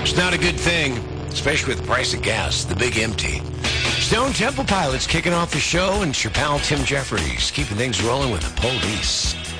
It's not a good thing, especially with the price of gas, the big empty. Stone Temple Pilots kicking off the show, and it's your pal Tim Jeffries keeping things rolling with the police.